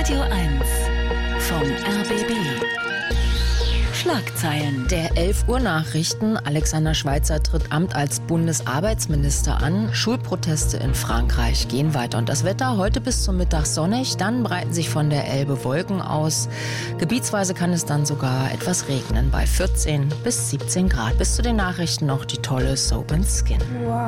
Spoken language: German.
Radio 1 vom RBB. Schlagzeilen. Der 11 Uhr Nachrichten. Alexander Schweitzer tritt Amt als Bundesarbeitsminister an. Schulproteste in Frankreich gehen weiter. Und das Wetter heute bis zum Mittag sonnig. Dann breiten sich von der Elbe Wolken aus. Gebietsweise kann es dann sogar etwas regnen bei 14 bis 17 Grad. Bis zu den Nachrichten noch die tolle Soap & Skin.